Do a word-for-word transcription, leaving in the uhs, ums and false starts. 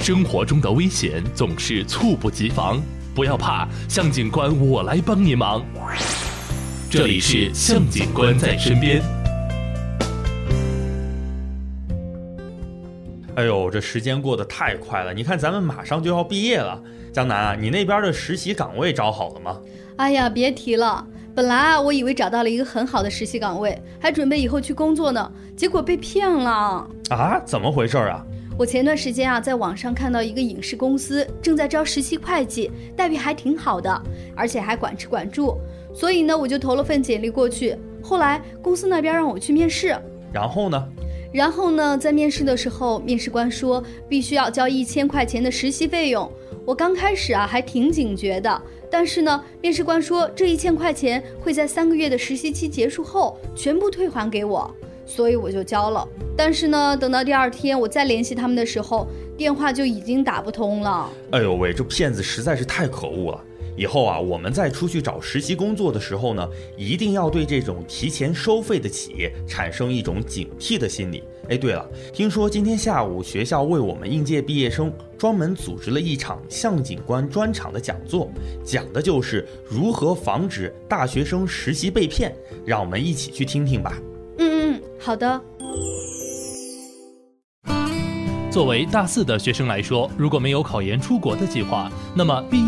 生活中的危险总是猝不及防，不要怕，向警官我来帮你忙。这里是向警官在身边。 哎呦，这时间过得太快了，你看咱们马上就要毕业了。江南啊，你那边的实习岗位找好了吗？ 哎呀，别提了，本来啊，我以为找到了一个很好的实习岗位，还准备以后去工作呢，结果被骗了。 啊，怎么回事啊？ 我前段时间啊，在网上看到一个影视公司正在招实习会计，待遇还挺好的，而且还管吃管住，所以呢，我就投了份简历过去。后来公司那边让我去面试， 然后呢？ 然后呢，在面试的时候，面试官说必须要交一千块钱的实习费用。我刚开始啊还挺警觉的，但是呢，面试官说这一千块钱会在三个月的实习期结束后全部退还给我，所以我就交了。但是呢，等到第二天我再联系他们的时候，电话就已经打不通了。 哎呦喂，这骗子实在是太可恶了。以后啊，我们在出去找实习工作的时候呢，一定要对这种提前收费的企业产生一种警惕的心理。哎，对了，听说今天下午学校为我们应届毕业生专门组织了一场向警官专场的讲座，讲的就是如何防止大学生实习被骗，让我们一起去听听吧。 嗯嗯，好的。 作为大四的学生来说，如果没有考研出国的计划，那么毕